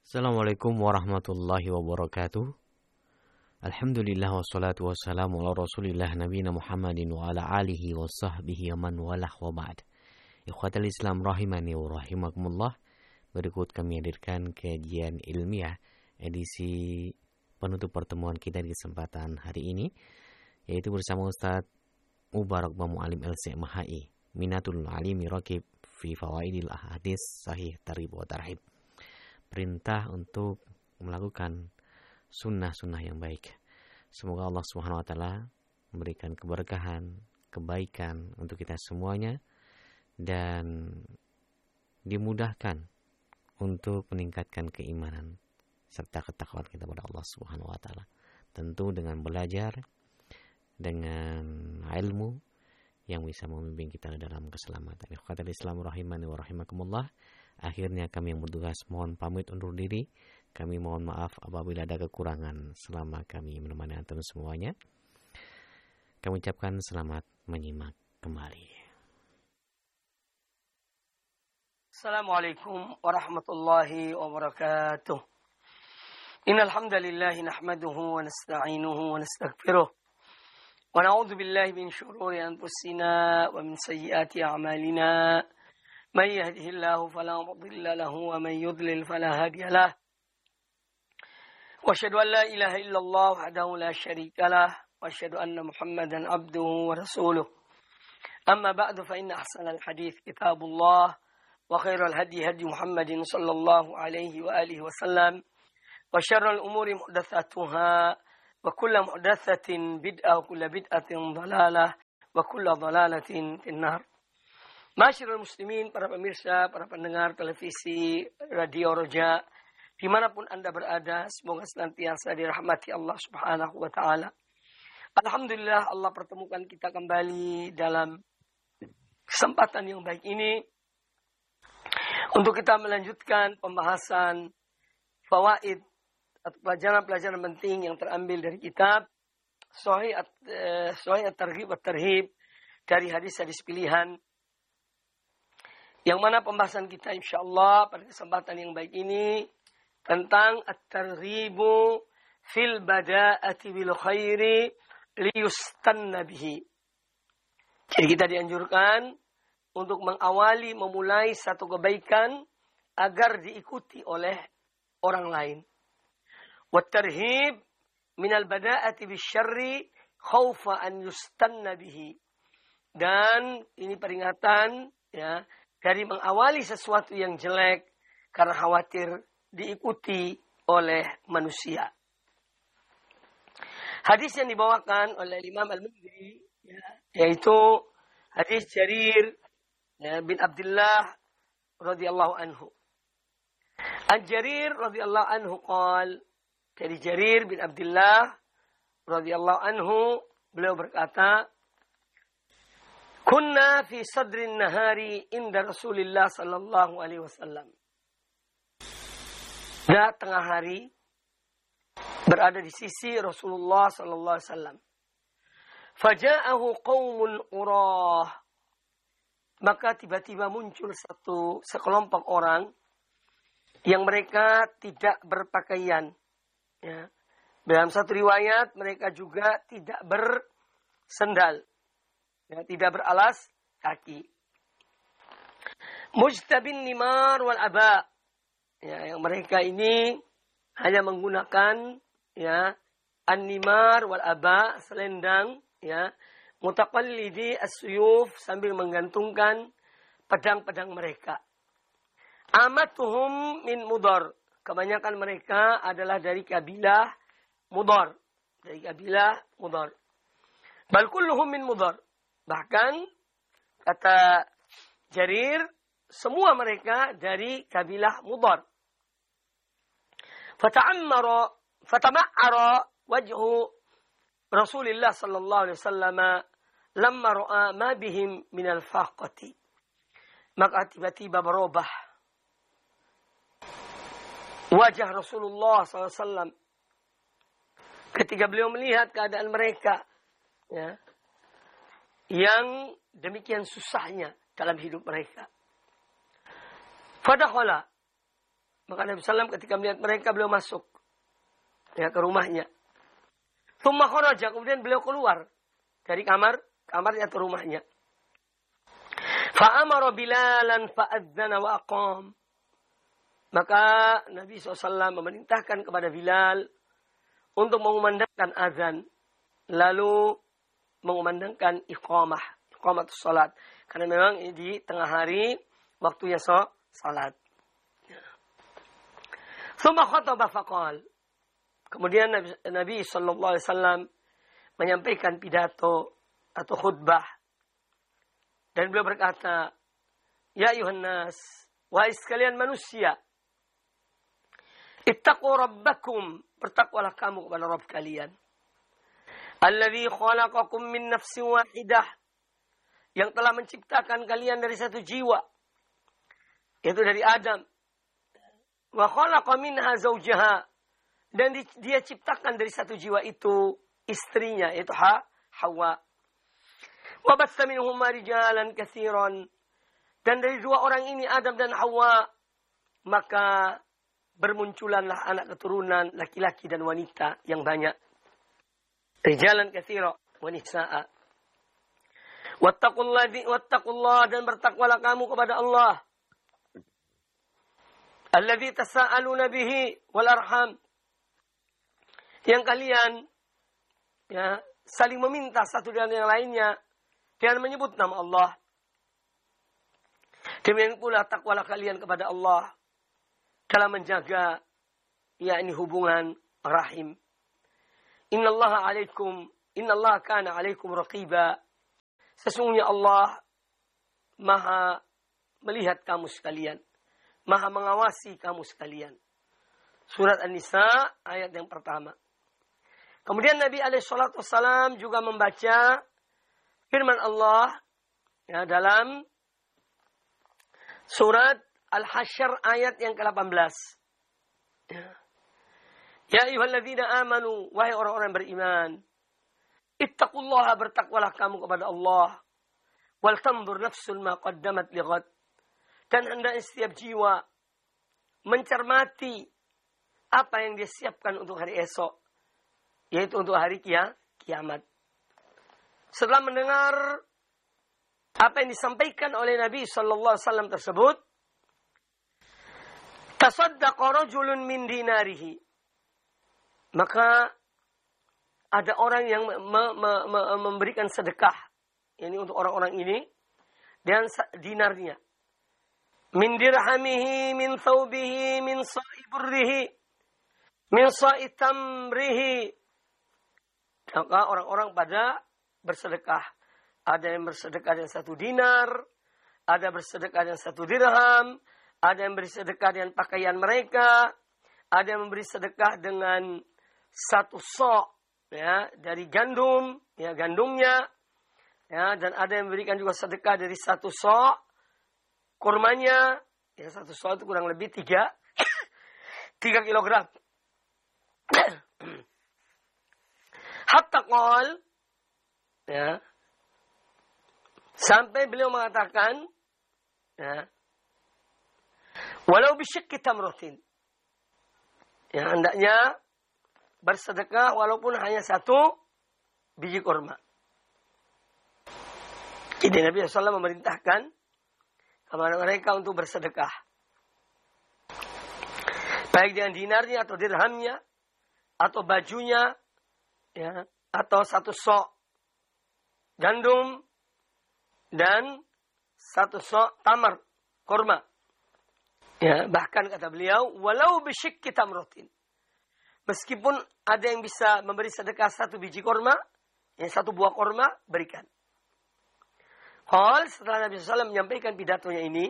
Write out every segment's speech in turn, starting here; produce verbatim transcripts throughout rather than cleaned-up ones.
Assalamualaikum warahmatullahi wabarakatuh. Alhamdulillah wassalatu wassalamu ala rasulillah nabiyina Muhammadin wa ala alihi wa sahbihi wa man walah wa ba'd. Ikhwatal Islam rahimani wa rahimakumullah. Berikut kami hadirkan kajian ilmiah edisi penutup pertemuan kita di kesempatan hari ini, yaitu bersama Ustaz Mubarak Bamu'alim L C M H I, Minatul Alimi Rakib fi Fawaidil Ahadis Sahih Targhib wa Tarhib. Perintah untuk melakukan sunnah-sunnah yang baik. Semoga Allah Subhanahu wa taala memberikan keberkahan, kebaikan untuk kita semuanya dan dimudahkan untuk meningkatkan keimanan serta ketakwaan kita pada Allah Subhanahu wa taala. Tentu dengan belajar, dengan ilmu yang bisa membimbing kita dalam keselamatan. Ikhwatal Islam rahimani wa rahimakumullah. Akhirnya kami yang bertugas mohon pamit undur diri. Kami mohon maaf apabila ada kekurangan selama kami menemani antum semuanya. Kami ucapkan selamat menyimak kembali. Assalamualaikum warahmatullahi wabarakatuh. Innal hamdalillah nahmaduhu wa nasta'inuhu wa nastaghfiruh. Wa na'udzu billahi min shururi anfusina wa min sayyiati a'malina. من يهده الله فلا مضل له ومن يضلل فلا هادي له وأشهد أن لا إله إلا الله وحده لا شريك له وأشهد أن محمدا عبده ورسوله أما بعد فإن أحسن الحديث كتاب الله وخير الهدي هدي محمد صلى الله عليه وآله وسلم وشر الأمور محدثاتها وكل محدثة بدعة وكل بدعة ضلالة وكل ضلالة في النار. Masyarul muslimin, para pemirsa, para pendengar televisi, radio Roja, dimanapun Anda berada, semoga senantiasa dirahmati Allah Subhanahu wa taala. Alhamdulillah Allah pertemukan kita kembali dalam kesempatan yang baik ini untuk kita melanjutkan pembahasan fawaid atau pelajaran-pelajaran penting yang terambil dari kitab Sahih At-Targhib wa Tarhib dari hadis-hadis pilihan, yang mana pembahasan kita insyaallah pada kesempatan yang baik ini tentang at-targhibu fil bada'ati bil khairi liyustanna bihi. Jadi kita dianjurkan untuk mengawali, memulai satu kebaikan agar diikuti oleh orang lain. Wat tarhib minal bada'ati bisyarri khaufa an yustanna bihi. Dan ini peringatan ya dari mengawali sesuatu yang jelek karena khawatir diikuti oleh manusia. Hadis yang dibawakan oleh Imam Al-Mundhiri ya, yaitu hadis Jarir ya, bin Abdullah radhiyallahu anhu. An-Jarir radhiyallahu anhu qala, dari Jarir bin Abdullah radhiyallahu anhu beliau berkata, Kunna fi sadrin nahari inda Rasulillah sallallahu alaihi wasallam. Pada tengah hari berada di sisi Rasulullah sallallahu alaihi wasallam. Faja'ahu qaumun urah. Maka tiba-tiba muncul satu sekelompok orang yang mereka tidak berpakaian. Ya. Dalam satu riwayat mereka juga tidak bersendal. Ya, tidak beralas kaki. Mujtabin nimar wal aba. Ya, yang mereka ini hanya menggunakan ya an-nimar wal aba, selendang ya, mutaqallidi as-suyuf, sambil menggantungkan pedang-pedang mereka. Amatuhum min Mudar. Kebanyakan mereka adalah dari kabilah Mudar, dari kabilah Mudar. Bal kulluhum min Mudar. Bahkan kata Jarir, semua mereka dari kabilah Mudar. Fata'ammara fatama'ara wajhu Rasulullah sallallahu alaihi wasallam lamma ra'a ma bihim min al-faqati. Maka tiba-tiba berubah wajah Rasulullah sallallahu alaihi wasallam ketika beliau melihat keadaan mereka ya, yang demikian susahnya dalam hidup mereka. Fadakhala, Maka Nabi sallallahu alaihi wasallam ketika melihat mereka, beliau masuk ya, ke rumahnya. Tsumma kharaja, kemudian beliau keluar dari kamar, kamarnya atau rumahnya. Fa'amara Bilalan fa'adzana wa aqam. Maka Nabi shallallahu alaihi wasallam memerintahkan kepada Bilal untuk mengumandangkan azan, lalu mengumandangkan iqamah, iqamatus salat. Karena memang di tengah hari waktunya so, salat. Tsumma khataba faqal. Kemudian Nabi, Nabi sallallahu alaihi wasallam menyampaikan pidato atau khutbah. Dan beliau berkata, "Ya ayuhan nas, wahai sekalian manusia, ittaqu rabbakum, bertakwalah kamu kepada Rabb kalian. Alladzi khalaqakum min nafsin wahidah, yang telah menciptakan kalian dari satu jiwa, yaitu dari Adam. Wa khalaqa minha zawjaha, dan di, dia ciptakan dari satu jiwa itu istrinya, yaitu ha, Hawa. Wa bassa minhuma rijalan katsiran, dan dari dua orang ini Adam dan Hawa maka bermunculanlah anak keturunan laki-laki dan wanita yang banyak. Rijalan katsira wa nisaa. Wattaqullahi wattaqullah, dan bertakwalah kamu kepada Allah. Alladzi tasaaluna bihi wal arham, yang kalian ya, saling meminta satu dengan yang lainnya dengan menyebut nama Allah. Demikian pula takwalah kalian kepada Allah dalam menjaga yakni hubungan rahim. Innallaha 'alaikum, innallaha kana 'alaikum raqiba. Sesungguhnya Allah Maha melihat kamu sekalian, Maha mengawasi kamu sekalian. Surat An-Nisa ayat yang pertama. Kemudian Nabi alaihi salatu wassalam juga membaca firman Allah ya, dalam surat Al-Hasyr ayat yang ke delapan belas. Ya. Ya ayyuhalladzina amanu, wahai orang-orang yang beriman, ittaqullaha, bertakwalah kamu kepada Allah. Wal tanzur nafsun ma qaddamat lighad, dan hendaknya setiap jiwa mencermati apa yang dia siapkan untuk hari esok, yaitu untuk hari kia, kiamat. Setelah mendengar apa yang disampaikan oleh Nabi sallallahu alaihi wasallam tersebut, tasaddaqa rajulun min dinarihi, maka ada orang yang me, me, me, memberikan sedekah, ini untuk orang-orang ini, dan dinarnya. Min dirhamihi, min thawbihi, min sa'i burrihi, min sa'i tamrihi. Maka orang-orang pada bersedekah. Ada yang bersedekah dengan satu dinar, ada bersedekah dengan satu dirham, ada yang beri sedekah dengan pakaian mereka, ada yang memberi sedekah dengan satu sok ya, dari gandum, ya gandumnya, ya, dan ada yang memberikan juga sedekah dari satu sok kurmanya, ya satu sok itu kurang lebih tiga tiga kilogram. Hatta qol, ya, sampai beliau mengatakan, ya, walau bisyikki tamratin, ya hendaknya bersedekah walaupun hanya satu biji kurma. Jadi Nabi shallallahu alaihi wasallam memerintahkan kepada mereka untuk bersedekah, baik dengan dinarnya atau dirhamnya, atau bajunya, ya, atau satu sok gandum dan satu sok tamar kurma. Ya, bahkan kata beliau, walau bisyikki tamratin, meskipun ada yang bisa memberi sedekah satu biji kurma, yang satu buah kurma, berikan. Qal, setelah Nabi shallallahu alaihi wasallam menyampaikan pidatonya ini,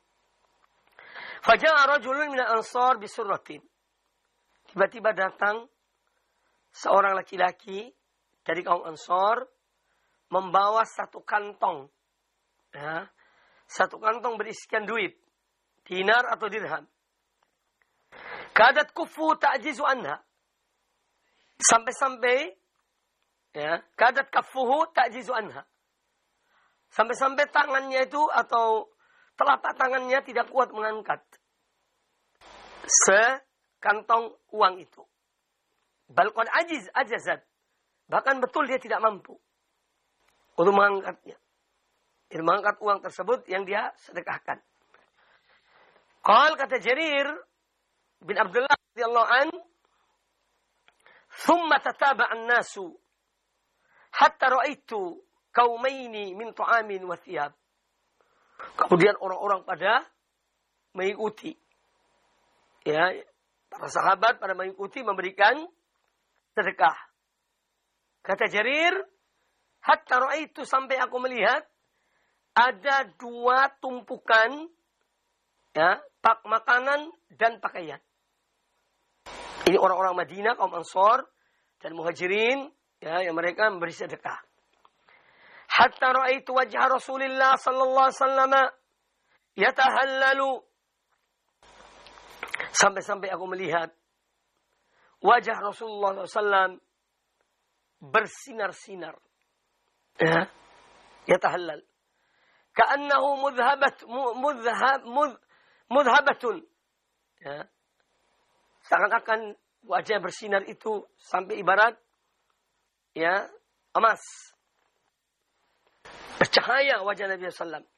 faja'a rajulun minal ansar bisurratin, tiba-tiba datang seorang laki-laki dari kaum Ansar membawa satu kantong, ya, satu kantong berisikan duit, dinar atau dirham. Kadat kufu ta'jizu anha, sampai-sampai, ya, kadat kafuhu ta'jizu anha, sampai-sampai tangannya itu atau telapak tangannya tidak kuat mengangkat. sekantong uang itu. Balqad ajiz ajazat. Bahkan betul dia tidak mampu untuk mengangkatnya. Dia mengangkat uang tersebut yang dia sedekahkan. Qal kata Jarir bin Abdullah radhiyallahu an, "Tsumma tataba an-nasu hatta ra'aitu qaumaini min ta'amin wa thiyab." Kemudian orang-orang pada mengikuti. Ya, para sahabat pada mengikuti memberikan sedekah. Kata Jarir, hatta ra'aitu, sampai aku melihat ada dua tumpukan ya, pak makanan dan pakaian. Ini orang-orang Madinah, kaum Ansor dan Muhajirin, ya, yang mereka memberi sedekah. Hatta ra'aitu wajha Rasulillah sallallahu alaihi wasallam yatahallalu. Sampai-sampai aku melihat wajah Rasulullah sallallahu alaihi wasallam bersinar-sinar. Ya, yatahallal. Ka'annahu mudhabat mudhab mudh, mudhabatun. Ya. Seakan-akan wajah bersinar itu sampai ibarat ya emas. Bercahaya wajah Nabi sallallahu alaihi wasallam.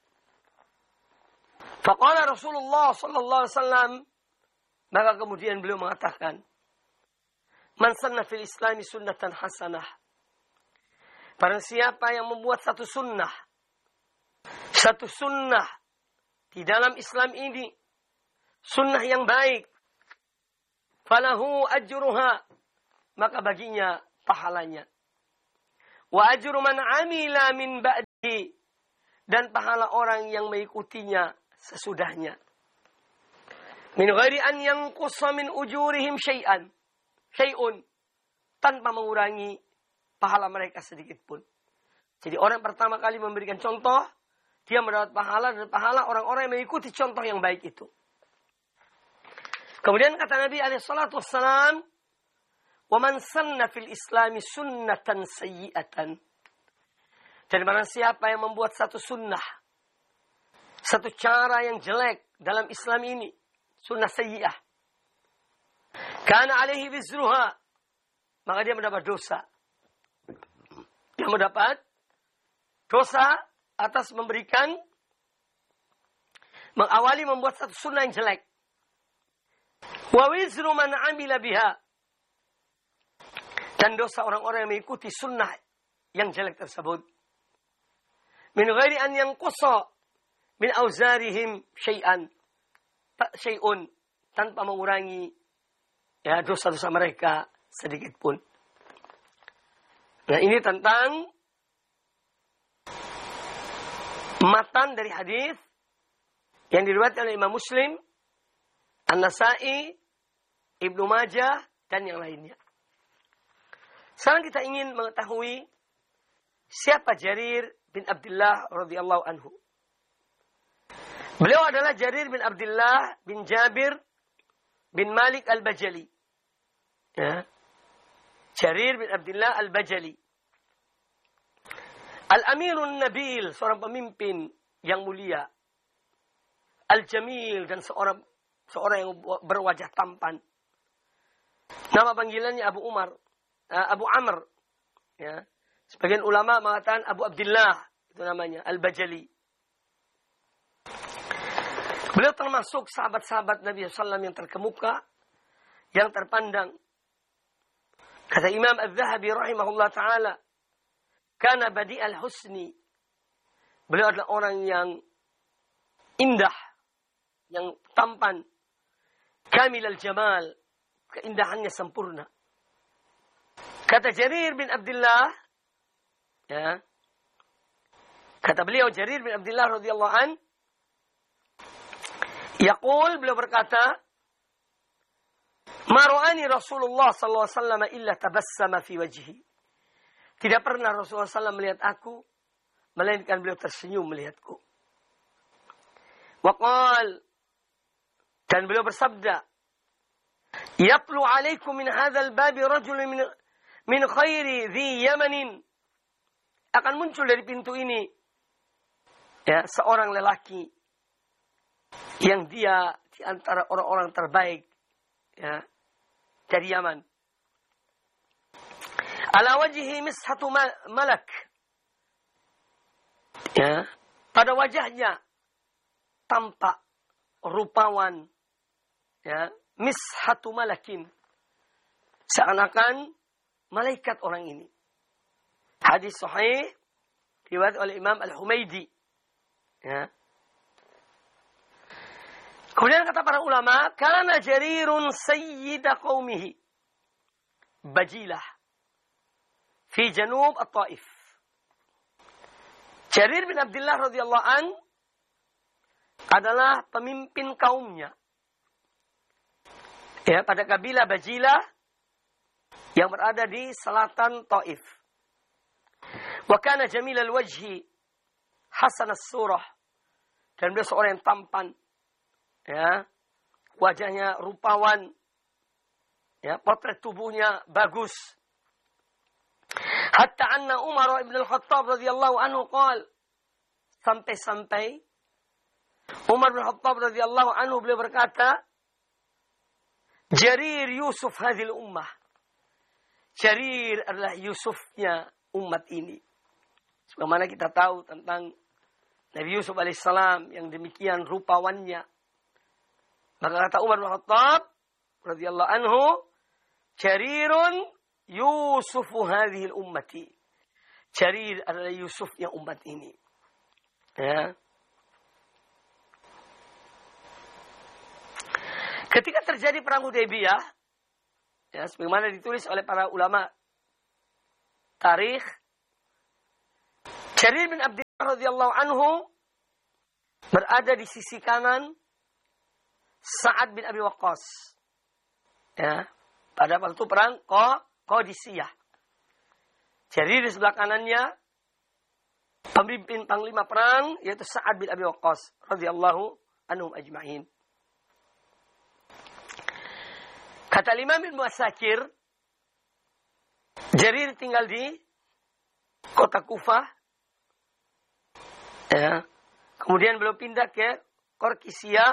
Faqala Rasulullah sallallahu alaihi wasallam, maka kemudian beliau mengatakan, "Man sanna fil Islami sunnatan hasanah." Barang siapa yang membuat satu sunnah, satu sunnah di dalam Islam ini, sunnah yang baik, falahu ajruha, maka baginya pahalanya. Wa ajru man amila min ba'di, dan pahala orang yang mengikutinya sesudahnya. Min ghairi an yanqussa min ujurihim syai'an, syai'un, tanpa mengurangi pahala mereka sedikit pun. Jadi orang pertama kali memberikan contoh, dia mendapat pahala, dan pahala orang-orang yang mengikuti contoh yang baik itu. Kemudian kata Nabi alaihi salatu wassalam, "Wa man sanna fil Islami sunnatan sayyi'atan." Dan barang siapa yang membuat satu sunnah, satu cara yang jelek dalam Islam ini, sunnah sayyi'ah, kana alaihi wizruha, maka dia mendapat dosa. Dia mendapat dosa atas memberikan, mengawali membuat satu sunnah yang jelek. Wa wizru man amila biha, dan dosa orang-orang yang mengikuti sunnah yang jelek tersebut. Min ghairi an yanqussa min auzarihim syai'an, syai'un, tanpa mengurangi ya dosa-dosa mereka sedikit pun. Nah, ini tentang matan dari hadis yang diriwayatkan oleh Imam Muslim, An-Nasa'i, Ibnu Majah, dan yang lainnya. Sekarang kita ingin mengetahui siapa Jarir bin Abdullah radhiyallahu anhu. Beliau adalah Jarir bin Abdullah bin Jabir bin Malik al-Bajali. Ya. Jarir bin Abdullah al-Bajali. Al-Amirun Nabil, seorang pemimpin yang mulia. Al-Jamil, dan seorang seorang yang berwajah tampan. Nama panggilannya Abu Umar, uh, Abu Amr. Ya. Sebagian ulama mengatakan Abu Abdullah, itu namanya, Al-Bajali. Beliau termasuk sahabat-sahabat Nabi sallallahu alaihi wasallam yang terkemuka, yang terpandang. Kata Imam Az-Zahabi rahimahullah ta'ala, kana badi al-husni. Beliau adalah orang yang indah, yang tampan. Kamil al-jamal, keindahannya sempurna. Kata Jarir bin Abdullah, ya, kata beliau Jarir bin Abdullah radhiyallahu an, yaqul, beliau berkata, ma ra'ani Rasulullah sallallahu alaihi wasallam illa tabassama fi wajhi. Tidak pernah Rasulullah sallallahu alaihi wasallam melihat aku, melainkan beliau tersenyum melihatku. Waqal, dan beliau bersabda, yatlu alaikum min hadzal babi rajulun min min khairi dhi yamanin. Akan muncul dari pintu ini ya seorang lelaki yang dia di antara orang-orang terbaik ya, dari Yaman. Ala wajhi mishatu malak. Ya, pada wajahnya tampak rupawan, ya, mishatu malakin. Seakan-akan malaikat orang ini. Hadis sahih riwayat oleh Imam Al-Humaidi. Ya. Kemudian kata para ulama, kana Jarirun sayyida qaumihi Bajilah fi janub at-Taif. Jarir bin Abdullah radhiyallahu an adalah pemimpin kaumnya. Ya, pada kabilah Bajilah yang berada di selatan Taif. Wa kana jamilal wajhi hasan as-surah. Dan beliau seorang yang tampan. Ya, wajahnya rupawan, ya, potret tubuhnya bagus. Hatta anna Umar ibn al-Khattab radhiyallahu anhu qala, sampai-sampai Umar bin Khattab radhiyallahu anhu beliau berkata, Jarir Yusuf hadhil ummah. Jarir adalah Yusufnya umat ini. Sebagaimana kita tahu tentang Nabi Yusuf alaihissalam yang demikian rupawannya. Maka kata Umar bin Khattab radhiyallahu anhu, Jarirun Yusufu hadhil ummati. Jarir adalah Yusufnya umat ini. Ya. Ketika terjadi perang Hudaybiyah, ya, sebagaimana ditulis oleh para ulama tarikh, Jarir bin Abdullah radhiyallahu anhu berada di sisi kanan Sa'ad bin Abi Waqqas. Ya, pada waktu perang Qadisiyah. Jarir di sebelah kanannya pemimpin panglima perang yaitu Sa'ad bin Abi Waqqas radhiyallahu anhum ajma'in. Kata Imam Ibnu Asakir, Jarir tinggal di kota Kufah. Ya. Kemudian beliau pindah ke Qarqisiyah.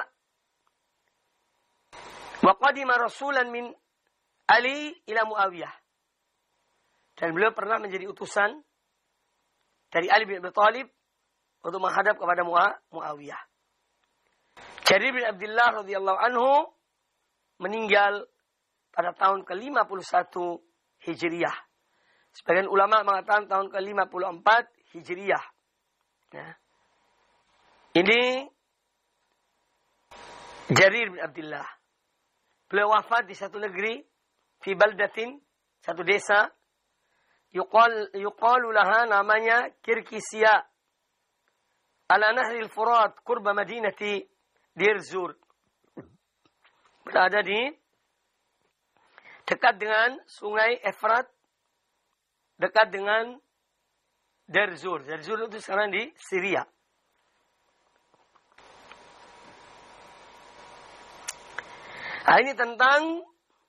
Wa qadima rasulan min Ali ila Muawiyah. Dan beliau pernah menjadi utusan dari Ali bin Abi Thalib untuk menghadap kepada Muawiyah. Jarir bin Abdullah radhiyallahu anhu meninggal pada tahun ke lima puluh satu Hijriyah. Sebagian ulama mengatakan tahun ke lima puluh empat Hijriyah. Ya. Ini Jarir bin Abdullah. Beliau wafat di satu negeri, fi baldatin, satu desa, yuqal yuqalu laha, namanya Kirkisiyah, ala nahril Furat, kurba madinati Dirzur. Berada di dekat dengan sungai Efrat, dekat dengan Derzur. Derzur itu sekarang di Syria. Nah, ini tentang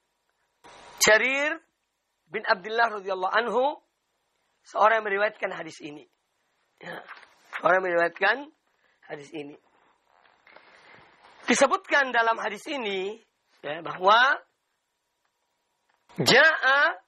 Jarir bin Abdullah radhiyallahu anhu, seorang yang meriwayatkan hadis ini. Ya, seorang yang meriwayatkan hadis ini. Disebutkan dalam hadis ini, ya, bahwa Ja'a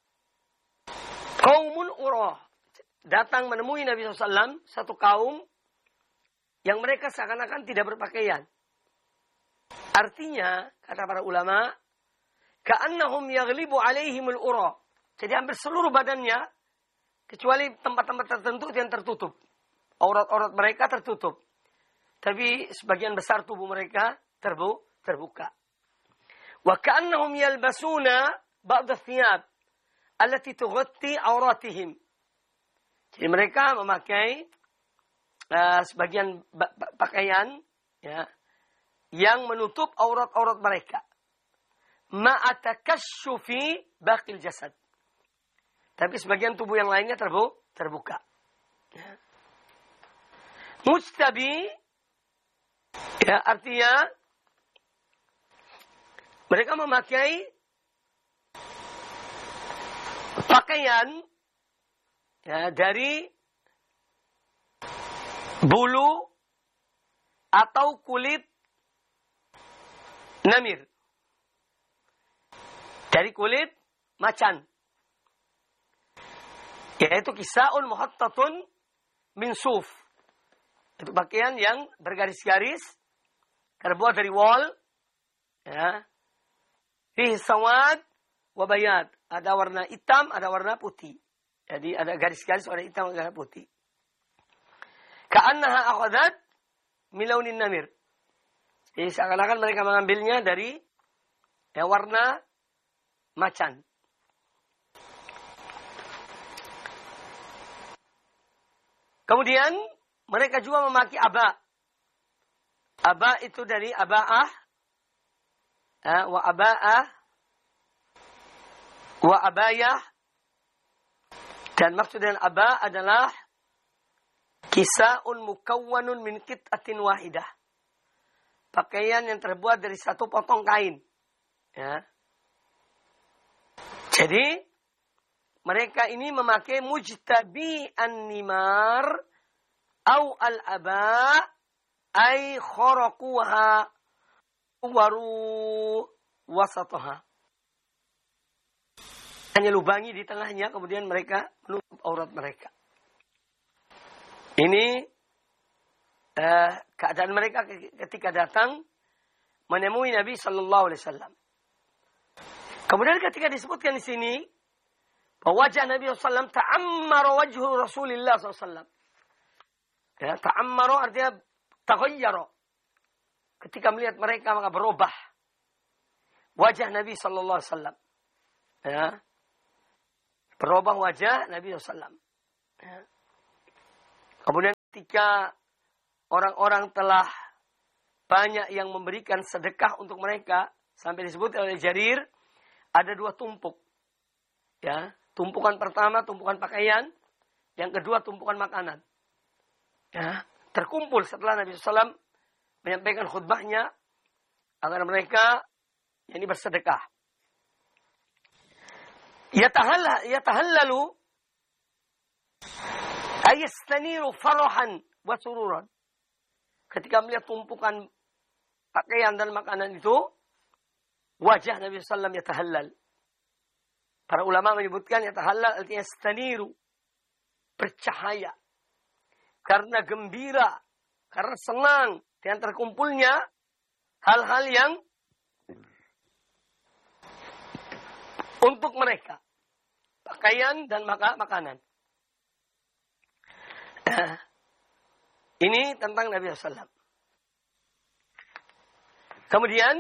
qaumun urah, datang menemui Nabi shallallahu alaihi wasallam satu kaum yang mereka seakan-akan tidak berpakaian. Artinya, kata para ulama, ka'annahum yaghlibu alaihimul ura. Jadi hampir seluruh badannya, kecuali tempat-tempat tertentu yang tertutup. Aurat-aurat mereka tertutup. Tapi sebagian besar tubuh mereka terbu terbuka. Wa ka'annahum yalbasuna ba'da thiyab allati tughatti auratihim. Jadi mereka memakai uh, sebagian pakaian, ya, yang menutup aurat-aurat mereka. Ma'atakashufi baqil jasad. Tapi sebagian tubuh yang lainnya terbu terbuka. Ya. Mujtabi, ya, artinya mereka memakai pakaian, ya, dari bulu atau kulit namir. dari kulit macan. Yaitu kisaun muhattatun min suf. Itu pakaian yang bergaris-garis, terbuat dari wol, ya. Fihi sawad wa bayad. Ada warna hitam, ada warna putih. Jadi ada garis-garis warna hitam dan warna putih. Ka'annaha akhadat milaunin namir. Jadi seakan-akan mereka mengambilnya dari ya, warna macan. Kemudian mereka juga memakai aba. Aba itu dari aba'ah. Eh, wa aba'ah. Wa abayah. Dan maksud dengan aba adalah kisa'un mukawwanun min qit'atin wahidah. Pakaian yang terbuat dari satu potong kain. Ya. Jadi mereka ini memakai mujtabi an-nimar au al-aba ay kharaquha waru wasataha. Hanya lubangi di tengahnya, kemudian mereka menutup aurat mereka. Ini uh, keadaan mereka ketika datang menemui Nabi Sallallahu Alaihi Wasallam. Kemudian ketika disebutkan di sini bahwa wajah Nabi Sallallahu Alaihi Wasallam ta'ammara wajhu Rasulullah Sallallahu Alaihi Wasallam. Ya, ta'ammara artinya taghayyara. Ketika melihat mereka maka berubah wajah Nabi Sallallahu Alaihi Wasallam. Ya. Berubah wajah Nabi Sallallahu Alaihi Wasallam. Ya. Kemudian ketika orang-orang telah banyak yang memberikan sedekah untuk mereka, sampai disebut oleh Jarir, ada dua tumpuk. Ya, tumpukan pertama tumpukan pakaian, yang kedua tumpukan makanan. Ya, terkumpul setelah Nabi Sallallahu Alaihi Wasallam menyampaikan khutbahnya agar mereka ini bersedekah. Yatahalla yatahallalu ayastaniru farahan wa sururan. Ketika melihat tumpukan pakaian dan makanan itu, wajah Nabi sallallahu alaihi wasallam yatahallal. Para ulama menyebutkan yatahallal artinya yastaniru, bercahaya. Karena gembira, karena senang dengan terkumpulnya hal-hal yang untuk mereka. Pakaian dan maka makanan. Ini tentang Nabi sallallahu alaihi wasallam. Kemudian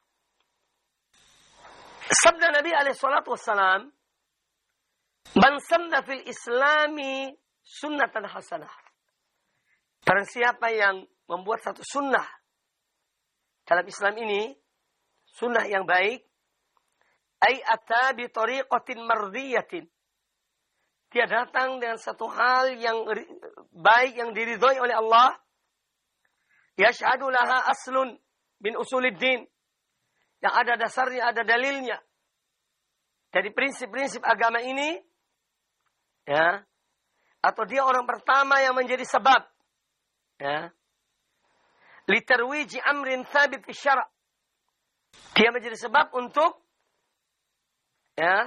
sabda Nabi alaihi salatu wassalam, "Man sanna fil islami sunnatan hasanah." Barang siapa yang membuat satu sunnah dalam Islam ini, sunnah yang baik, ay ata bi tariqatin mardiyatin. Dia datang dengan satu hal yang baik yang diridhoi oleh Allah. Yashhadu laha aslun min usuliddin. Yang ada dasarnya, ada dalilnya. Dari prinsip-prinsip agama ini, ya, atau dia orang pertama yang menjadi sebab, ya, litarwiji amrin thabit fi syara'. Dia menjadi sebab untuk, ya,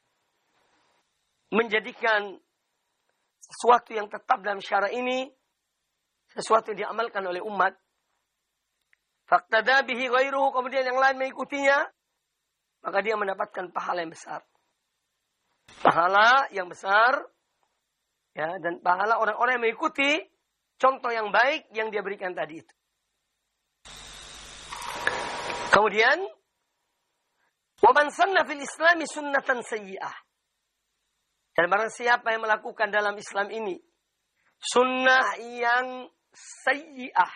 menjadikan sesuatu yang tetap dalam syara' ini, sesuatu yang diamalkan oleh umat. Faqtada bihi ghairuhu, kemudian yang lain mengikutinya, maka dia mendapatkan pahala yang besar. Pahala yang besar, ya, dan pahala orang-orang yang mengikuti contoh yang baik yang dia berikan tadi itu. Kemudian, wa man sanna fil islami sunnatan sayyi'ah. Dan barang siapa yang melakukan dalam Islam ini sunnah yang sayyi'ah,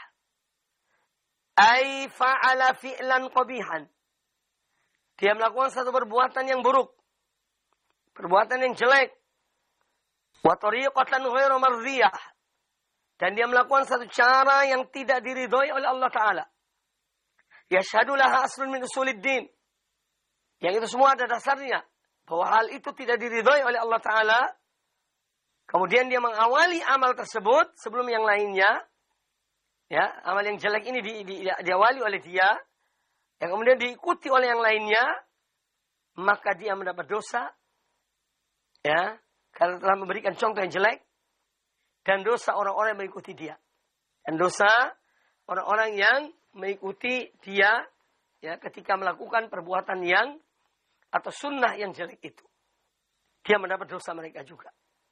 ay fa'ala fi'lan qabihan. Dia melakukan satu perbuatan yang buruk, perbuatan yang jelek, wa tariqatan ghairu mardhiyah, dan dia melakukan satu cara yang tidak diridhoi oleh Allah Ta'ala. Yashhadu laha aslun min usuliddin. Yang itu semua ada dasarnya, bahwa hal itu tidak diridhoi oleh Allah Ta'ala. Kemudian dia mengawali amal tersebut sebelum yang lainnya. Ya, amal yang jelek ini di, di, diawali oleh dia. Yang kemudian diikuti oleh yang lainnya. maka dia mendapat dosa, ya, karena telah memberikan contoh yang jelek, dan dosa orang-orang yang mengikuti dia, dan dosa orang-orang yang mengikuti dia, ya, ketika melakukan perbuatan yang atau sunnah yang jelek itu, dia mendapat dosa mereka juga.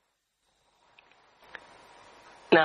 Nah,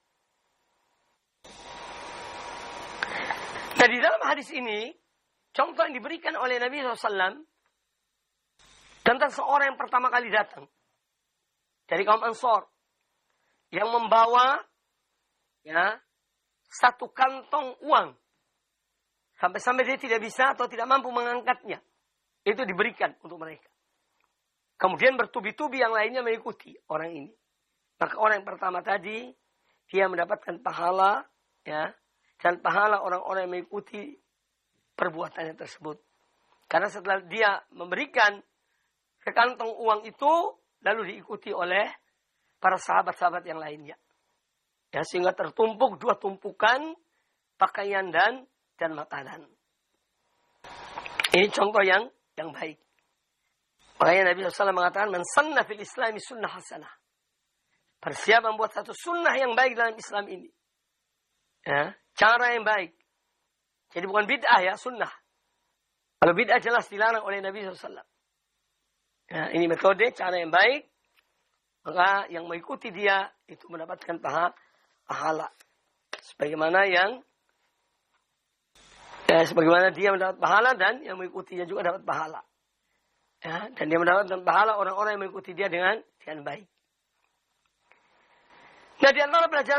nah di dalam hadis ini, contoh yang diberikan oleh Nabi shallallahu alaihi wasallam tentang seorang yang pertama kali datang dari kaum Ansor yang membawa, ya, satu kantong uang sampai-sampai dia tidak bisa atau tidak mampu mengangkatnya, itu diberikan untuk mereka. Kemudian bertubi-tubi yang lainnya mengikuti orang ini. Maka orang yang pertama tadi, dia mendapatkan pahala, ya, dan pahala orang-orang yang mengikuti perbuatannya tersebut. Karena setelah dia memberikan ke kantong uang itu, lalu diikuti oleh para sahabat-sahabat yang lainnya. Ya, sehingga tertumpuk dua tumpukan pakaian dan dan makanan. Ini contoh yang yang baik. Makanya Nabi shallallahu alaihi wasallam mengatakan, "Man sanna fil Islami sunnah hasanah." Bersiap membuat satu sunnah yang baik dalam Islam ini. Ya, cara yang baik. Jadi bukan bid'ah, ya, sunnah. Kalau bid'ah jelas dilarang oleh Nabi shallallahu alaihi wasallam. Ya, ini metode, cara yang baik. Maka yang mengikuti dia itu mendapatkan pahala. Sebagaimana yang ya, sebagaimana dia mendapat pahala dan yang mengikutinya juga dapat pahala. Ya, dan dia mendapatkan pahala orang-orang yang mengikuti dia dengan dengan baik. Nah, di antara pelajaran